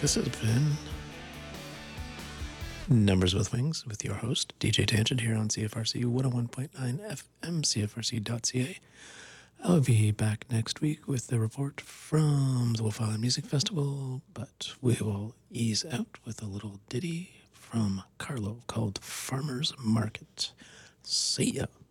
This has been Numbers with Wings with your host, DJ Tangent, here on CFRC 101.9 FM, CFRC.ca. I'll be back next week with the report from the Wolf Island Music Festival, but we will ease out with a little ditty from Carlo called Farmer's Market. See ya.